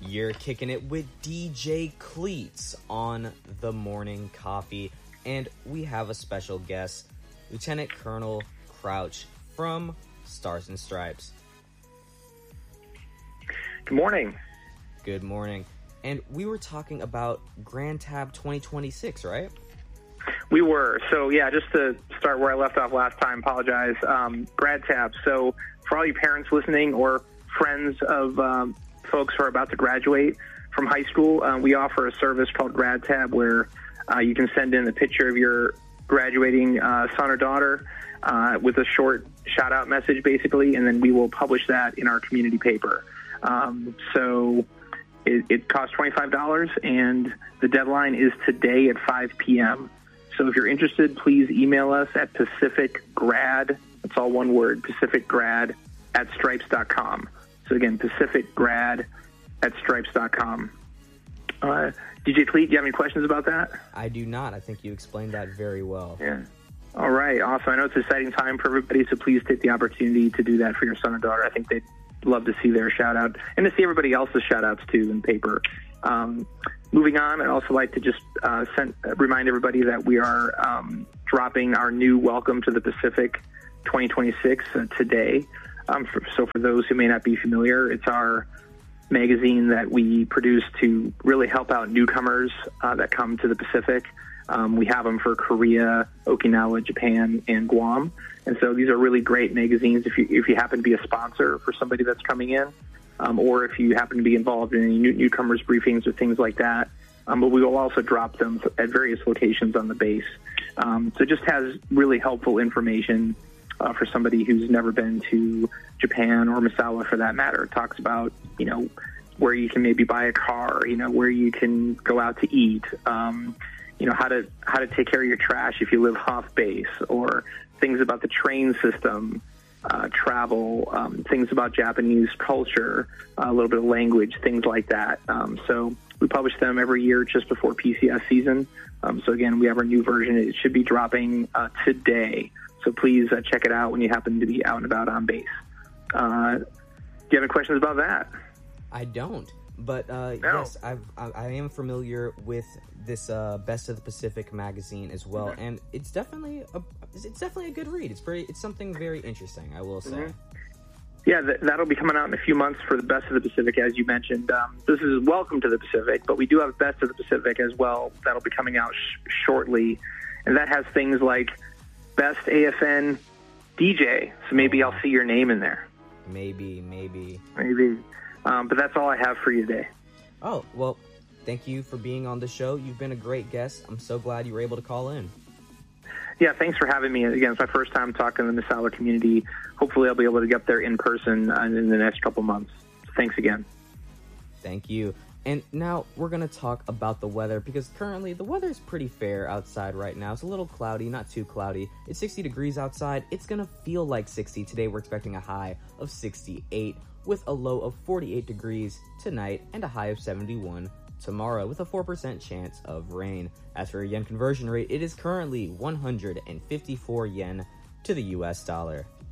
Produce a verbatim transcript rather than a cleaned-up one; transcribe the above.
You're kicking it with D J Cleats on The Morning Coffee, and we have a special guest, Lieutenant Colonel Crouch from Stars and Stripes. Good morning. Good morning. And we were talking about Grand Tab twenty twenty-six, right? We were. So, yeah, just to start where I left off last time, apologize. Um, Grad Tab. So, for all you parents listening or friends of um, folks who are about to graduate from high school, uh, we offer a service called Grad Tab where uh, you can send in a picture of your graduating uh, son or daughter uh, with a short shout-out message, basically, and then we will publish that in our community paper. Um, so it, it costs twenty-five dollars, and the deadline is today at five p.m. So if you're interested, please email us at pacificgrad, that's all one word, pacificgrad at stripes dot com. So again, pacificgrad at stripes dot com. Uh, D J Cleat, do you have any questions about that? I do not. I think you explained that very well. Yeah. All right. Awesome. I know it's an exciting time for everybody, so please take the opportunity to do that for your son or daughter. I think they'd love to see their shout out and to see everybody else's shout outs too in paper. Um, moving on, I'd also like to just uh, send, remind everybody that we are um, dropping our new Welcome to the Pacific twenty twenty-six uh, today. Um, for, so for those who may not be familiar, it's our magazine that we produce to really help out newcomers uh, that come to the Pacific. Um, we have them for Korea, Okinawa, Japan, and Guam. And so these are really great magazines if you if you happen to be a sponsor for somebody that's coming in, um, or if you happen to be involved in any new, newcomers briefings or things like that. Um, but we will also drop them at various locations on the base. Um, so it just has really helpful information uh, for somebody who's never been to Japan or Misawa for that matter. It talks about, you know, where you can maybe buy a car, you know, where you can go out to eat, um, you know, how to how to take care of your trash if you live off base, or things about the train system, uh, travel, um, things about Japanese culture, uh, a little bit of language, things like that. Um, so we publish them every year just before P C S season. Um, so again, we have our new version. It should be dropping uh, today. So please uh, check it out when you happen to be out and about on base. Uh, do you have any questions about that? I don't. But uh, no. yes, I've, I, I am familiar with this uh, Best of the Pacific magazine as well, mm-hmm. and it's definitely a it's definitely a good read. It's very it's something very interesting, I will say. Mm-hmm. Yeah, th- that'll be coming out in a few months for the Best of the Pacific, as you mentioned. Um, this is Welcome to the Pacific, but we do have Best of the Pacific as well. That'll be coming out sh- shortly, and that has things like Best A F N D J. So maybe oh, wow. I'll see your name in there. Maybe, maybe, maybe. Um, but that's all I have for you today. Oh, well, thank you for being on the show. You've been a great guest. I'm so glad you were able to call in. Yeah, thanks for having me. Again, it's my first time talking to the Misawa community. Hopefully I'll be able to get there in person uh, in the next couple months. So thanks again. Thank you. And now we're going to talk about the weather, because currently the weather is pretty fair outside right now. It's a little cloudy, not too cloudy. It's sixty degrees outside. It's going to feel like sixty. Today we're expecting a high of sixty-eight with a low of forty-eight degrees tonight and a high of seventy-one tomorrow with a four percent chance of rain. As for a yen conversion rate, it is currently one hundred fifty-four yen to the U S dollar.